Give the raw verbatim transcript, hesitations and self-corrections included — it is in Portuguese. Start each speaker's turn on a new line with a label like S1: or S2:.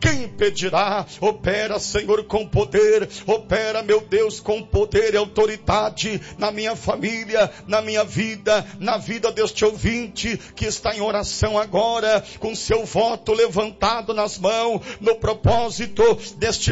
S1: quem impedirá? Opera, Senhor, com poder. Opera, meu Deus, com poder e autoridade na minha família, na minha vida, na vida deste ouvinte que está em oração agora, com seu voto levantado nas mãos, no propósito deste